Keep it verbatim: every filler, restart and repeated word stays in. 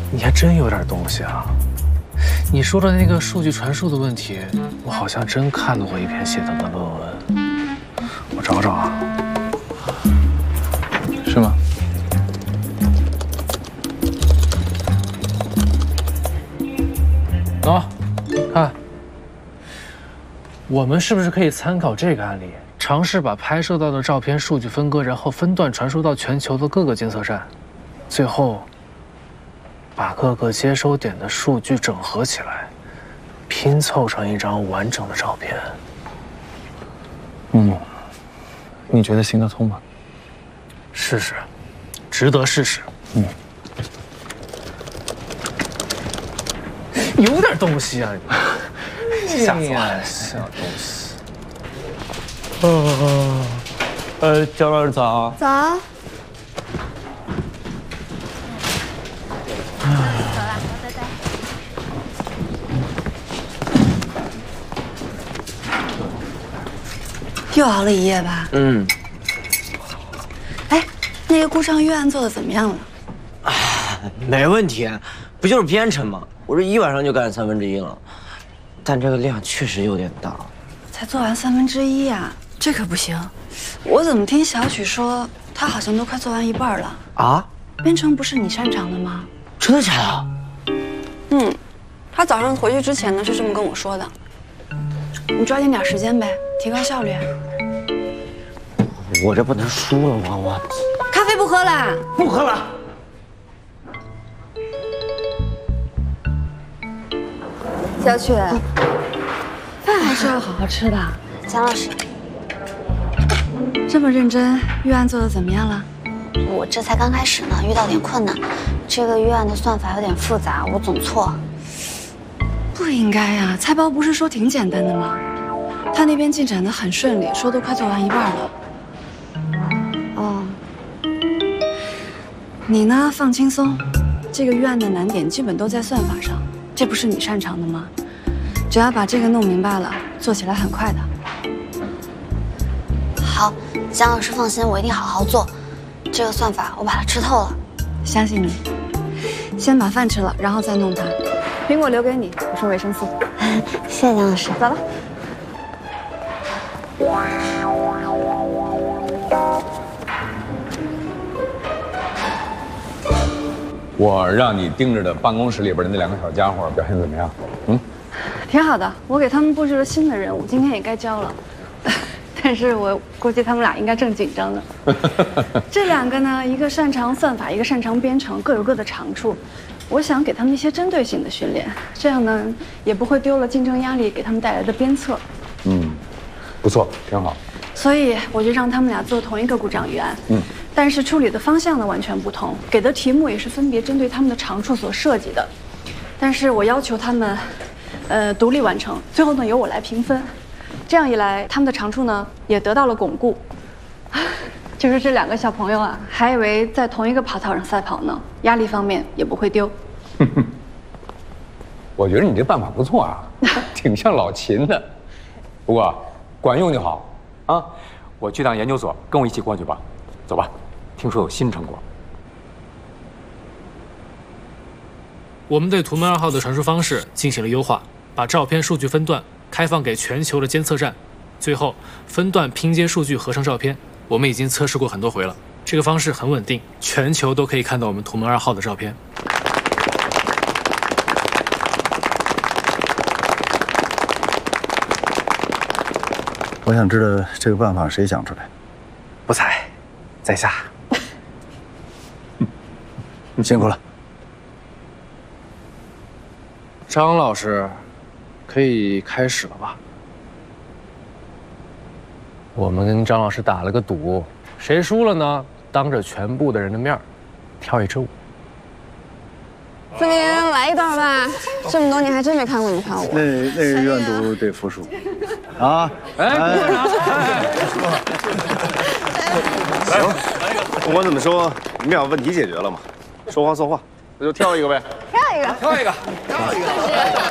你还真有点东西啊！你说的那个数据传输的问题，我好像真看到过一篇写的论文，我找找啊。是吗？喏、哦，看，我们是不是可以参考这个案例，尝试把拍摄到的照片数据分割，然后分段传输到全球的各个监测站，最后把各个接收点的数据整合起来，拼凑成一张完整的照片。 嗯，你觉得行得通吗？ 试试，值得试试。嗯，有点东西啊，吓死我！小东西。 哦，呃，姜老师早。 早。又熬了一夜吧？ 嗯。 哎，那个顾尚预案做的怎么样了？ 啊，没问题，不就是编程吗？我这一晚上就干了三分之一了，但这个量确实有点大。 才做完三分之一呀，这可不行。我怎么听小曲说，他好像都快做完一半了啊？ 编程不是你擅长的吗？ 真的假的？ 嗯，他早上回去之前呢是这么跟我说的。你抓紧点时间呗，提高效率。 我这不能输了，我我。 咖啡不喝了， 不喝了。 小曲，饭还是要好好吃的。 姜老师， 这么认真，预案做的怎么样了？ 我这才刚开始呢，遇到点困难。这个预案的算法有点复杂，我总错。 不应该呀，菜包不是说挺简单的吗？他那边进展得很顺利，说都快做完一半了。哦，你呢？放轻松，这个预案的难点基本都在算法上，这不是你擅长的吗？只要把这个弄明白了，做起来很快的。 好，姜老师放心，我一定好好做。这个算法我把它吃透了。 相信你。先把饭吃了，然后再弄它。苹果留给你，补充维生素。 谢谢姜老师， 走了。 我让你盯着的办公室里边的那两个小家伙表现怎么样？嗯， 挺好的。我给他们布置了新的任务，今天也该交了。但是我估计他们俩应该正紧张呢。这两个呢，一个擅长算法，一个擅长编程，各有各的长处。我想给他们一些针对性的训练，这样呢也不会丢了竞争压力给他们带来的鞭策。 嗯，不错，挺好。 所以我就让他们俩做同一个故障预案。嗯，但是处理的方向呢完全不同，给的题目也是分别针对他们的长处所设计的。但是我要求他们，呃，独立完成，最后呢由我来评分。这样一来，他们的长处呢也得到了巩固。就是这两个小朋友啊，还以为在同一个跑道上赛跑呢，压力方面也不会丢。 我觉得你这办法不错啊，挺像老秦的。不过，管用就好啊！我去趟研究所，跟我一起过去吧。走吧，听说有新成果。 我们对图门二号的传输方式进行了优化，把照片数据分段开放给全球的监测站，最后分段拼接数据合成照片。我们已经测试过很多回了，这个方式很稳定，全球都可以看到我们图门二号的照片。 我想知道这个办法谁想出来？ 不才，在下。 辛苦了。 张老师，可以开始了吧？我们跟张老师打了个赌，谁输了呢？当着全部的人的面，跳一支舞。 思明，来一段吧！这么多年还真没看过你跳舞。 那那个愿赌得服输，啊！ 哎， 行，不管怎么说，你们俩问题解决了嘛？说话算话，那就跳一个呗。 跳一个， 跳一个， 跳一个。